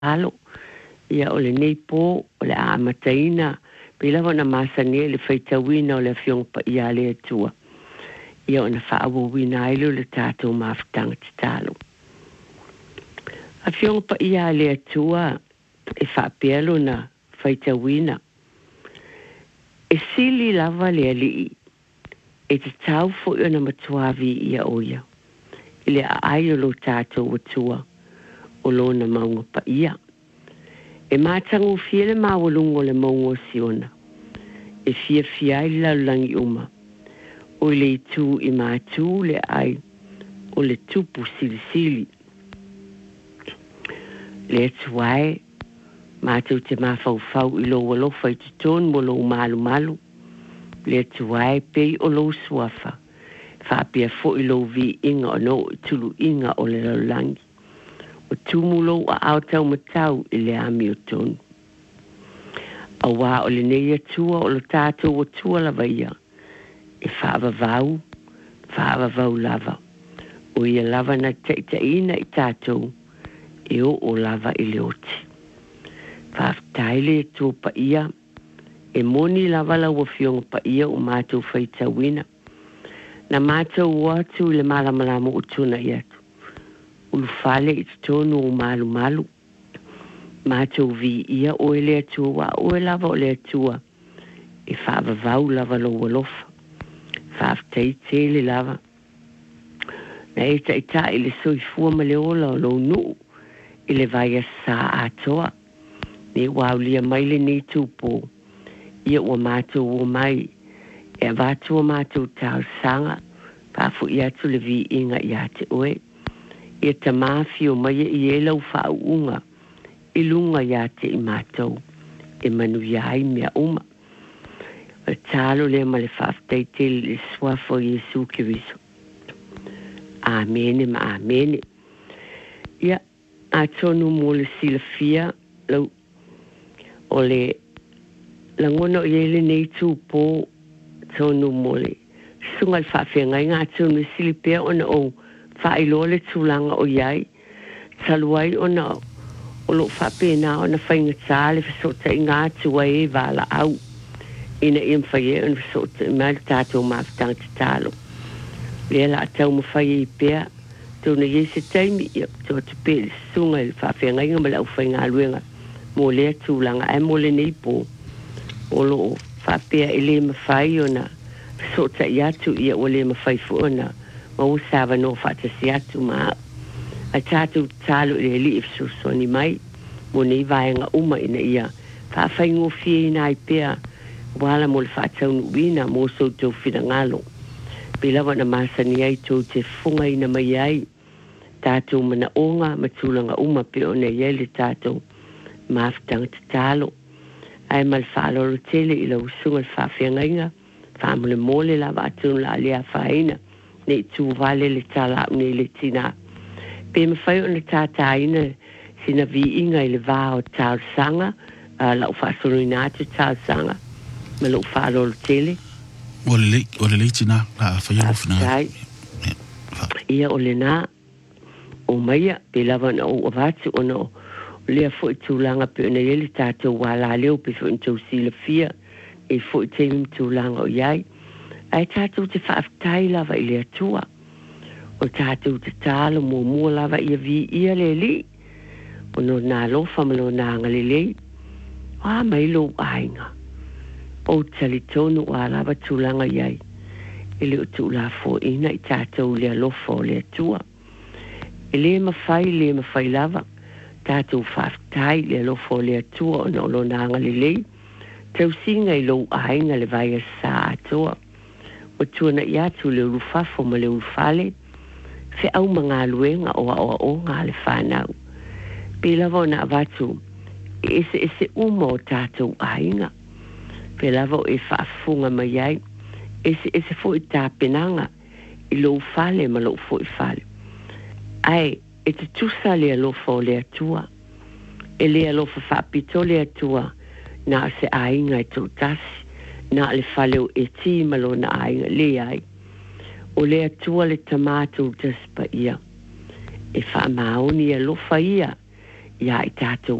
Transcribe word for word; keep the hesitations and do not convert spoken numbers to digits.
halo. Ia o le nei pō, o le amataina, pila wana masani le whaitawina o le fiong pa ia le atua. Ia o na whaawawina ailu le tātou mawhitanga te talo. A fiong pa ia le atua, e whaapialo na whaitawina. E sili lava le alii, e te tau fo i na matuavi ia oia. Ile a ai o lo tātou atua, o lo na maunga pa ia. E mātangu fia le mawalungo le maungo siona. E fia fia i laulangi uma. O le tu i mātū le ai, o le tupu sili sili. Le tuai, mātū te mawhauwhau i lo walofa i te tōn mo lo malu malu. Le tuai pei o lo suafa. Whapia fo i lo vi inga o no i tulu inga o le laulangi. O tumulo a autau matau i le ami o tonu. A wā o le neia tua o lo tātou o tua lava ia. E whaava vau, whaava vau lava. O ia lava na teitaina i tātou, e o o lava i le oti. Whaaftaile e tua pa ia, e moni lava la ua fionga pa ia o mātou whaitawina. Na mātou watu i le malamalama o tuna i atu. Ulu fale i tonu o malu malu. Mātou vi ia o e le atua wa o e lava o le atua. E whaava vau lava lo walofa. Whaaftei te le lava. Na e ta ita i le soi fua ma le ola o lo nu. I le vai a sa atoa. Ne wau lia mai le nei tupo. Ia ua mātou o mai. E a vātua mātou tau sanga. Pafu i atu le vi inga i ate oe. Ia ta mafi o mai i e lau whaunga, i lunga ia te i mātou, e manu iai mea uma. E tālo le ma le whaaftei te le swafo Jesu Kiriso. Amene ma amene. Ia, a tonu mo le silafia, lau, o le, langono i ele nei tūpō, tonu mo le, sunga le whaafenga i ngā tonu silipea ona o, whaelo le tūlanga o iai, taluai o na o lo whapena o na whainga tāle whasota i ngā tua e wala au. Ina i mwhaie o na whasota i mai tātou mawhitanga te tālo. Lea la atau mwhaie i pēr, tōna i se taimi i tō te pēle sunga i whawhenga inga mala u whainga aluenga, mō lea tūlanga e mō le nei pō. O lo whapea i le mawhai o na whasota i atu i a o le mawhai fu o na ma usawa no whatasi atu maa. A tātou tālo i li ifsu soni mai, mo nei vaenga uma ina ia. Whawhaingo fie ina i pēr, wala mo le whatau nuina mo so tau whina ngalo. Pilawa na masani ai tau te funga ina mai ai. Tātou mana onga matulanga uma pe o nei ele tātou mawhitanga te tālo. Ai mal whaloro tele i lau sunga whawhianga inga, whamule mole lava atu la lea whaina. Nei tu vale le tala nei le tina. Pe me whai o na tātaina sina vi inga i le vā o tāu sanga, uh, lau whaasoro i nātu tāu sanga, me lau whaalolo tele. O le le, o le le tina, la whai alo whina. Ia o le nā, o maia, pe lava na o avatu o no, lea fo i tūlanga pe o na yele tātou wala leo pe fo i tau sila fia, e fo i teimim tūlanga o iai. Ai tātou te whaaftai lava i le atua. O tātou te tālo mō mua lava i a vi ia le li. O no nā lofa malo nā ngale le. Wā mai lo ainga. O tali tonu wā lava tūlanga iai. E le o tūla fō ina i tātou le alofa o le atua. E le mawhai le mawhai lava. Tātou whaaftai le alofa o le atua o no lo nā ngale le. Tau singa i lo ainga le vai a sā atua. O tuana i atu le urufafo ma le urufale, fe au mga luenga o a o o ngā le whanau. Pelava o na avatu, e ese ese uma o tātou ainga. Pelava o e whaafunga mai ai, ese ese fo i tāpenanga, i lo ufale ma lo fo i fale. Ai, e te tusa le alofa o le atua, e le alofa whaapito le atua, na se ainga i tau tasi. Na le faleo e ti malo na ainga le ai. O le atua le tamato jaspa ia. E wha maoni a lofa ia. ia i tātou